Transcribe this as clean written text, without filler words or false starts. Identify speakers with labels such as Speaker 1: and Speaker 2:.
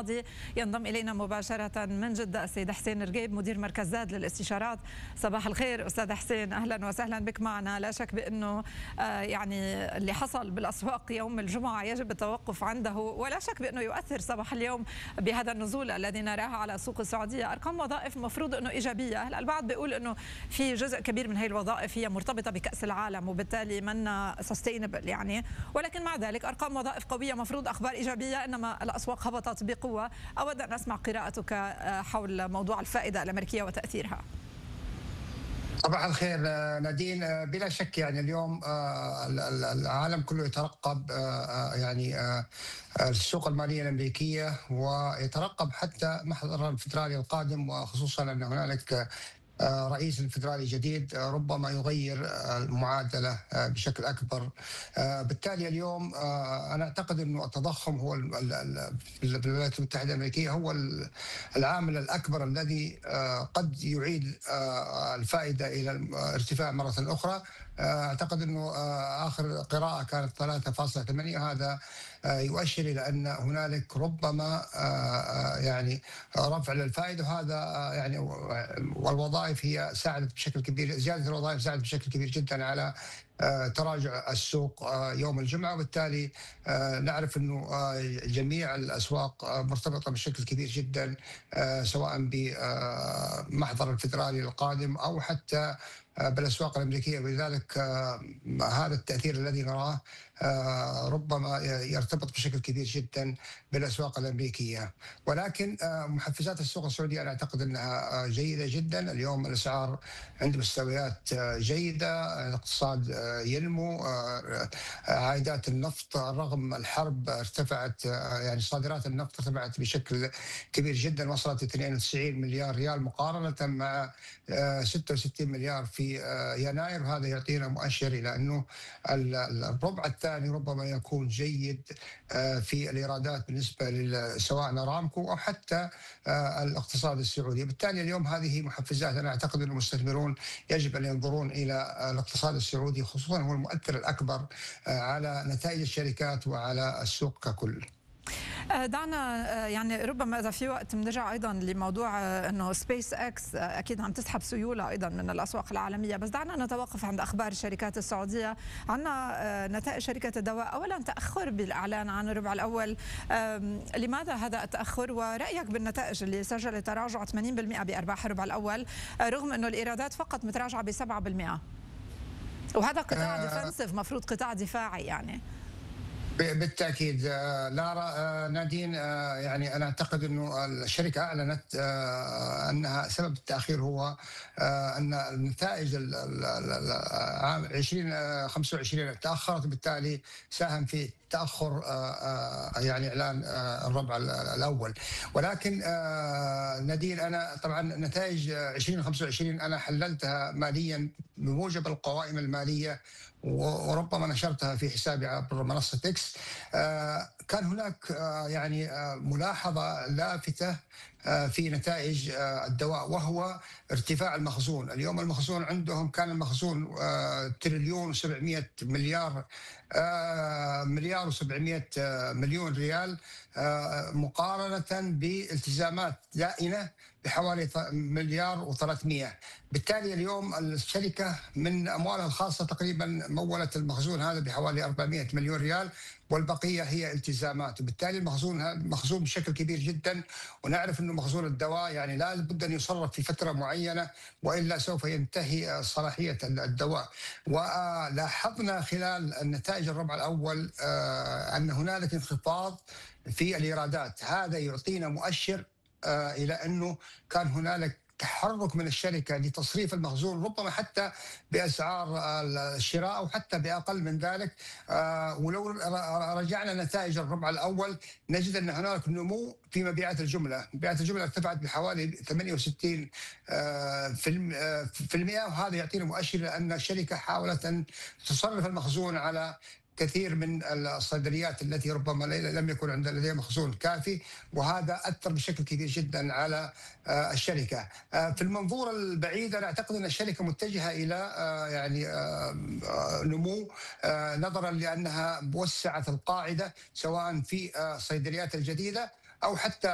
Speaker 1: الماضي. ينضم إلينا مباشرة من جدة السيد حسين رقيب مدير مركز زاد للاستشارات. صباح الخير أستاذ حسين، أهلا وسهلا بك معنا. لا شك بأنه يعني اللي حصل بالأسواق يوم الجمعة يجب التوقف عنده، ولا شك بأنه يؤثر صباح اليوم بهذا النزول الذي نراه على السوق السعودية. أرقام وظائف مفروض أنه إيجابية. هلا البعض بيقول أنه في جزء كبير من هي الوظائف هي مرتبطة بكأس العالم وبالتالي منا سستينبل يعني، ولكن مع ذلك أرقام وظائف قوية، مفروض أخبار إيجابية، إنما الأسواق هبطت بقوة. أود أن أسمع قراءتك حول موضوع الفائدة الأمريكية وتأثيرها.
Speaker 2: صباح الخير نادين. بلا شك يعني اليوم العالم كله يترقب يعني السوق المالية الأمريكية، ويترقب حتى محضر الفدرالي القادم، وخصوصا أن هنالك رئيس الفدرالي جديد ربما يغير المعادلة بشكل أكبر. بالتالي اليوم أنا أعتقد أن التضخم هو في الولايات المتحدة الأمريكية هو العامل الأكبر الذي قد يعيد الفائدة إلى الارتفاع مرة أخرى. أعتقد أنه آخر قراءة كانت 3.8، هذا يؤشر إلى أن هنالك ربما يعني رفع للفائدة، وهذا يعني والوظائف هي ساعدت بشكل كبير، زيادة الوظائف ساعدت بشكل كبير جدا على تراجع السوق يوم الجمعة. وبالتالي نعرف أنه جميع الأسواق مرتبطة بشكل كبير جدا، سواء بمحضر الفدرالي القادم أو حتى بالأسواق الأمريكية. ولذلك هذا التأثير الذي نراه ربما يرتبط بشكل كبير جدا بالأسواق الأمريكية. ولكن محفزات السوق السعودي أنا أعتقد أنها جيدة جدا. اليوم الأسعار عند مستويات جيدة، الاقتصاد ينمو، عائدات النفط رغم الحرب ارتفعت، يعني صادرات النفط ارتفعت بشكل كبير جدا، وصلت 92 مليار ريال مقارنة مع 66 مليار في يناير. وهذا يعطينا مؤشر إلى أنه الربع الثاني ربما يكون جيد في الإيرادات بالنسبة سواء أرامكو أو حتى الاقتصاد السعودي. بالتالي اليوم هذه محفزات أنا أعتقد أن المستثمرون يجب أن ينظرون إلى الاقتصاد السعودي، خصوصا هو المؤثر الأكبر على نتائج الشركات وعلى السوق ككل.
Speaker 1: دعنا يعني ربما إذا في وقت بنرجع أيضا لموضوع أنه سبيس إكس أكيد عم تسحب سيولة أيضا من الأسواق العالمية، بس دعنا نتوقف عند أخبار الشركات السعودية. عنا نتائج شركة الدواء، أولا تأخر بالإعلان عن الربع الأول، لماذا هذا التأخر؟ ورأيك بالنتائج اللي سجلت تراجع 80% بأرباح الربع الأول رغم أنه الإيرادات فقط متراجعة ب7%، وهذا قطاع ديفنسيف، مفروض قطاع دفاعي يعني.
Speaker 2: بالتأكيد لارا. نادين، يعني أنا أعتقد أنه الشركة أعلنت أنها سبب التأخير هو أن النتائج عام 2025 تأخرت، بالتالي ساهم في تأخر يعني إعلان الربع الأول. ولكن نادين، أنا طبعا نتائج 2025 أنا حللتها ماليا بموجب القوائم المالية، وربما نشرتها في حسابي عبر منصة إكس. كان هناك يعني ملاحظة لافتة في نتائج الدواء، وهو ارتفاع المخزون. اليوم المخزون عندهم كان المخزون تريليون و700 مليار و700 مليون ريال، مقارنة بالتزامات دائنة بحوالي مليار و300. بالتالي اليوم الشركة من أموالها الخاصة تقريبا مولت المخزون هذا بحوالي 400 مليون ريال، والبقية هي التزامات. وبالتالي المخزون مخزون بشكل كبير جدا، ونعرف أنه مخزون الدواء يعني لا بد أن يصرف في فترة معينة، وإلا سوف ينتهي صلاحية الدواء. ولاحظنا خلال النتائج الربع الأول أن هنالك انخفاض في الإيرادات. هذا يعطينا مؤشر إلى أنه كان هنالك تحرك من الشركة لتصريف المخزون، ربما حتى بأسعار الشراء أو حتى بأقل من ذلك. ولو رجعنا نتائج الربع الأول نجد أن هناك نمو في مبيعات الجملة. مبيعات الجملة ارتفعت بحوالي 68%، وهذا يعطينا مؤشر أن الشركة حاولت أن تصرف المخزون على كثير من الصيدليات التي ربما لم يكن لديها مخزون كافي، وهذا أثر بشكل كبير جدا على الشركة. في المنظور البعيد أنا أعتقد أن الشركة متجهة إلى يعني نمو، نظرا لأنها وسعت القاعدة سواء في الصيدليات الجديدة أو حتى